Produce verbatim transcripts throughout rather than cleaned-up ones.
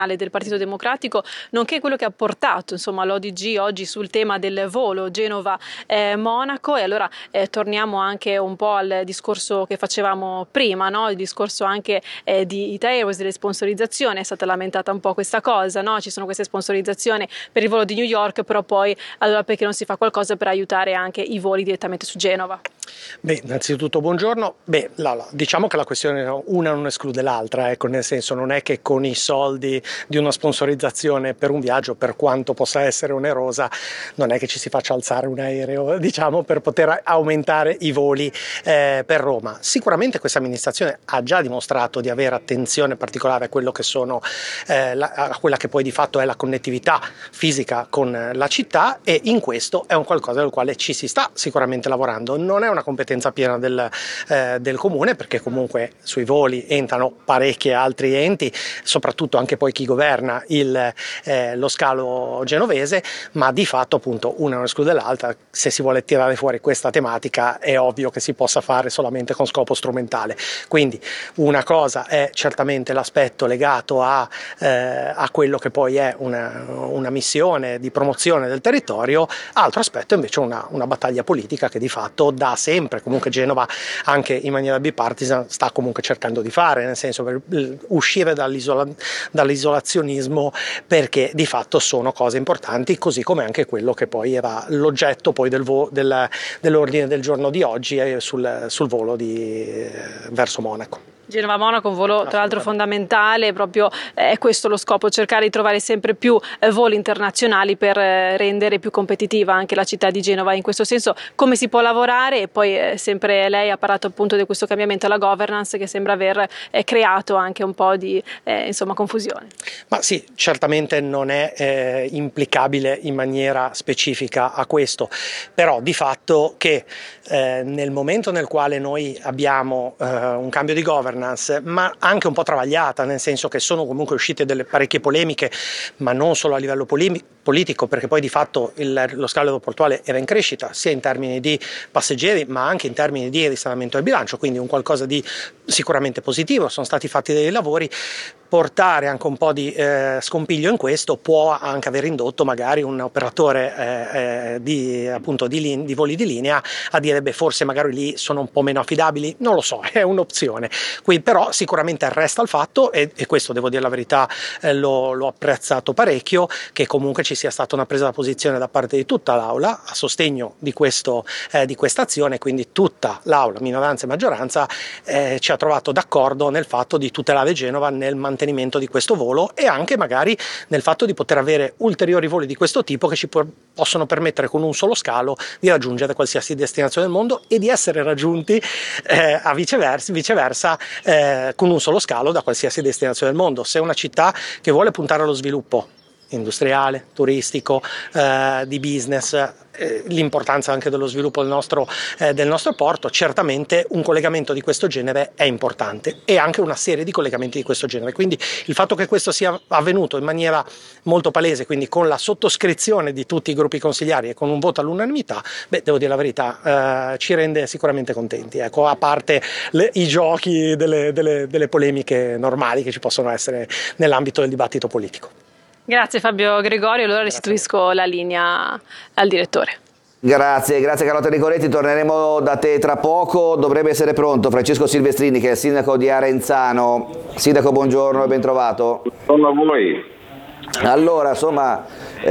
del Partito Democratico, nonché quello che ha portato insomma l'O D G oggi sul tema del volo Genova-Monaco. E allora eh, torniamo anche un po' al discorso che facevamo prima, no? Il discorso anche eh, di Ita Airways, delle sponsorizzazioni. È stata lamentata un po' questa cosa, no? Ci sono queste sponsorizzazioni per il volo di New York, però poi allora perché non si fa qualcosa per aiutare anche i voli direttamente su Genova? Beh, innanzitutto buongiorno. Beh, la, la, diciamo che la questione una non esclude l'altra, ecco, nel senso non è che con i soldi di una sponsorizzazione per un viaggio, per quanto possa essere onerosa, non è che ci si faccia alzare un aereo, diciamo, per poter aumentare i voli eh, per Roma. Sicuramente questa amministrazione ha già dimostrato di avere attenzione particolare a quello che sono eh, la, a quella che poi di fatto è la connettività fisica con la città, e in questo è un qualcosa del quale ci si sta sicuramente lavorando. Non è una competenza piena del, eh, del comune, perché comunque sui voli entrano parecchi altri enti, soprattutto anche poi chi governa il, eh, lo scalo genovese, ma di fatto appunto una non esclude l'altra. Se si vuole tirare fuori questa tematica è ovvio che si possa fare solamente con scopo strumentale. Quindi una cosa è certamente l'aspetto legato a, eh, a quello che poi è una, una missione di promozione del territorio, altro aspetto invece una, una battaglia politica che di fatto da sempre comunque Genova, anche in maniera bipartisan, sta comunque cercando di fare, nel senso per uscire dall'isola, dall'isolazionismo, perché di fatto sono cose importanti, così come anche quello che poi era l'oggetto poi del vo, del, dell'ordine del giorno di oggi eh, sul, sul volo di, eh, verso Monaco. Genova-Monaco, un volo tra l'altro fondamentale, proprio è eh, questo lo scopo, cercare di trovare sempre più eh, voli internazionali per eh, rendere più competitiva anche la città di Genova. In questo senso come si può lavorare? E poi eh, sempre lei ha parlato appunto di questo cambiamento alla governance che sembra aver eh, creato anche un po' di eh, insomma confusione. Ma sì, certamente non è eh, implicabile in maniera specifica a questo, però di fatto che eh, nel momento nel quale noi abbiamo eh, un cambio di governance, ma anche un po' travagliata, nel senso che sono comunque uscite delle parecchie polemiche, ma non solo a livello politico, perché poi di fatto il, lo scalo aeroportuale era in crescita sia in termini di passeggeri ma anche in termini di risanamento del bilancio, quindi un qualcosa di sicuramente positivo. Sono stati fatti dei lavori. Portare anche un po' di eh, scompiglio in questo può anche aver indotto magari un operatore eh, eh, di, appunto, di, lin- di voli di linea a dire beh, forse magari lì sono un po' meno affidabili, non lo so, è un'opzione. Qui però sicuramente resta il fatto, e, e questo devo dire la verità, eh, l'ho, l'ho apprezzato parecchio, che comunque ci sia stata una presa di posizione da parte di tutta l'Aula a sostegno di, questo, eh, di questa azione, quindi tutta l'Aula, minoranza e maggioranza, eh, ci ha trovato d'accordo nel fatto di tutelare Genova nel mantenimento di questo volo, e anche magari nel fatto di poter avere ulteriori voli di questo tipo che ci po- possono permettere con un solo scalo di raggiungere qualsiasi destinazione del mondo e di essere raggiunti eh, a viceversa, viceversa eh, con un solo scalo da qualsiasi destinazione del mondo. Se è una città che vuole puntare allo sviluppo industriale, turistico, eh, di business, eh, l'importanza anche dello sviluppo del nostro, eh, del nostro porto, certamente un collegamento di questo genere è importante, e anche una serie di collegamenti di questo genere. Quindi il fatto che questo sia avvenuto in maniera molto palese, quindi con la sottoscrizione di tutti i gruppi consigliari e con un voto all'unanimità, beh, devo dire la verità, eh, ci rende sicuramente contenti, ecco, a parte le, i giochi delle, delle, delle polemiche normali che ci possono essere nell'ambito del dibattito politico. Grazie Fabio Gregorio, allora restituisco la linea al direttore. Grazie, grazie Carlotta Nicoletti, torneremo da te tra poco, dovrebbe essere pronto Francesco Silvestrini che è il sindaco di Arenzano. Sindaco, buongiorno e ben trovato. Buongiorno a voi. Allora, insomma,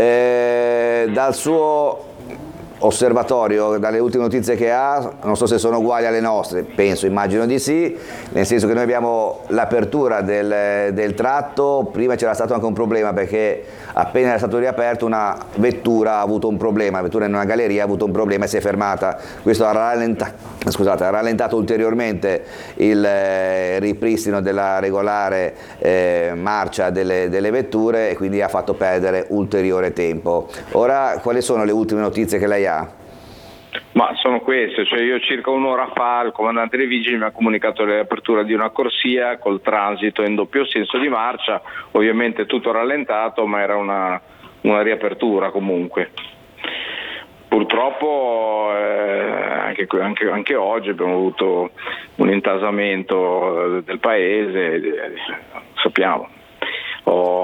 eh, dal suo osservatorio, dalle ultime notizie che ha, non so se sono uguali alle nostre, penso, immagino di sì, nel senso che noi abbiamo l'apertura del, del tratto. Prima c'era stato anche un problema perché appena era stato riaperto una vettura ha avuto un problema, la vettura in una galleria ha avuto un problema e si è fermata. Questo ha rallentato, scusate, ha rallentato ulteriormente il eh, ripristino della regolare eh, marcia delle, delle vetture, e quindi ha fatto perdere ulteriore tempo. Ora, quali sono le ultime notizie che lei ha? Ma sono queste, cioè io circa un'ora fa il comandante dei vigili mi ha comunicato l'apertura di una corsia col transito in doppio senso di marcia, ovviamente tutto rallentato, ma era una, una riapertura comunque. Purtroppo eh, anche, anche, anche oggi abbiamo avuto un intasamento del paese, eh, sappiamo. Oh,